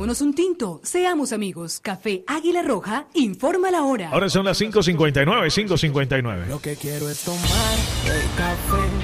Tomémonos un tinto, seamos amigos. Café Águila Roja, informa la hora. Ahora son las 5:59, 5:59. Lo que quiero es tomar el café